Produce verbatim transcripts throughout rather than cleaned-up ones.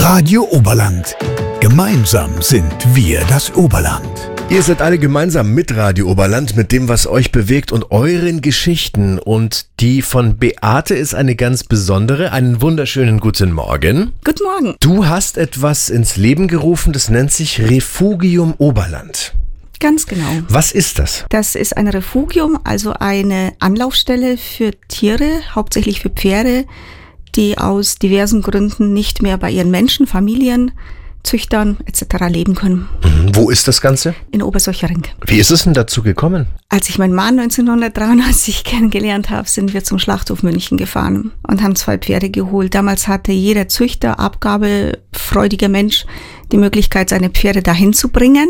Radio Oberland. Gemeinsam sind wir das Oberland. Ihr seid alle gemeinsam mit Radio Oberland, mit dem, was euch bewegt und euren Geschichten. Und die von Beate ist eine ganz besondere. Einen wunderschönen guten Morgen. Guten Morgen. Du hast etwas ins Leben gerufen, das nennt sich Refugium Oberland. Ganz genau. Was ist das? Das ist ein Refugium, also eine Anlaufstelle für Tiere, hauptsächlich für Pferde, die aus diversen Gründen nicht mehr bei ihren Menschen, Familien, Züchtern et cetera leben können. Mhm. Wo ist das Ganze? In Obersochering. Wie ist es denn dazu gekommen? Als ich meinen Mann neunzehnhundertdreiundneunzig kennengelernt habe, sind wir zum Schlachthof München gefahren und haben zwei Pferde geholt. Damals hatte jeder Züchter, abgabefreudiger Mensch, die Möglichkeit, seine Pferde dahin zu bringen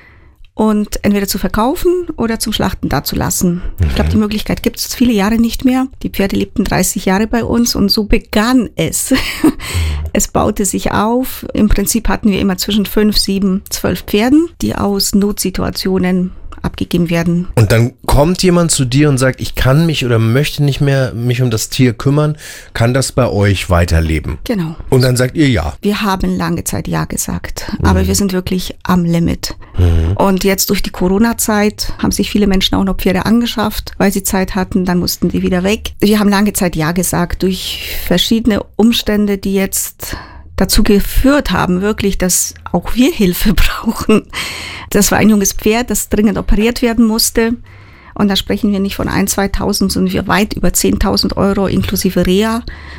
und entweder zu verkaufen oder zum Schlachten dazulassen. Mhm. Ich glaube, die Möglichkeit gibt es viele Jahre nicht mehr. Die Pferde lebten dreißig Jahre bei uns und so begann es. Es baute sich auf. Im Prinzip hatten wir immer zwischen fünf, sieben, zwölf Pferden, die aus Notsituationen abgegeben werden. Und dann kommt jemand zu dir und sagt, ich kann mich oder möchte nicht mehr mich um das Tier kümmern, kann das bei euch weiterleben? Genau. Und dann sagt ihr ja. Wir haben lange Zeit ja gesagt, mhm. aber wir sind wirklich am Limit. Mhm. Und jetzt durch die Corona-Zeit haben sich viele Menschen auch noch Pferde angeschafft, weil sie Zeit hatten, dann mussten die wieder weg. Wir haben lange Zeit ja gesagt, durch verschiedene Umstände, die jetzt dazu geführt haben, wirklich, dass auch wir Hilfe brauchen. Das war ein junges Pferd, das dringend operiert werden musste. Und da sprechen wir nicht von ein, zweitausend, sondern wir weit über zehntausend Euro inklusive Reha.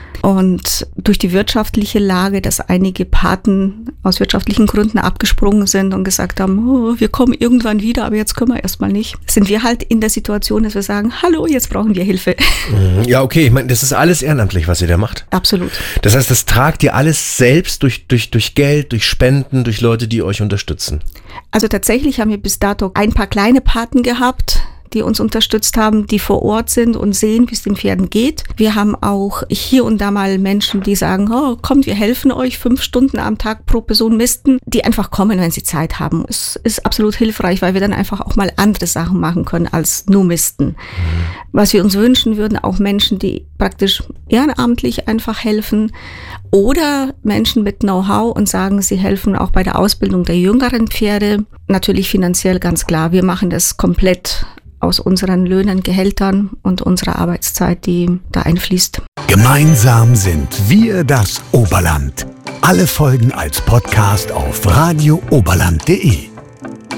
Und durch die wirtschaftliche Lage, dass einige Paten aus wirtschaftlichen Gründen abgesprungen sind und gesagt haben, oh, wir kommen irgendwann wieder, aber jetzt können wir erstmal nicht, sind wir halt in der Situation, dass wir sagen, hallo, jetzt brauchen wir Hilfe. Ja, okay, ich meine, das ist alles ehrenamtlich, was ihr da macht. Absolut. Das heißt, das tragt ihr alles selbst durch, durch, durch Geld, durch Spenden, durch Leute, die euch unterstützen? Also tatsächlich haben wir bis dato ein paar kleine Paten gehabt, die uns unterstützt haben, die vor Ort sind und sehen, wie es den Pferden geht. Wir haben auch hier und da mal Menschen, die sagen, oh, kommt, wir helfen euch, fünf Stunden am Tag pro Person misten, die einfach kommen, wenn sie Zeit haben. Es ist absolut hilfreich, weil wir dann einfach auch mal andere Sachen machen können als nur misten. Mhm. Was wir uns wünschen würden, auch Menschen, die praktisch ehrenamtlich einfach helfen oder Menschen mit Know-how und sagen, sie helfen auch bei der Ausbildung der jüngeren Pferde. Natürlich finanziell, ganz klar. Wir machen das komplett aus unseren Löhnen, Gehältern und unserer Arbeitszeit, die da einfließt. Gemeinsam sind wir das Oberland. Alle Folgen als Podcast auf radio oberland punkt de.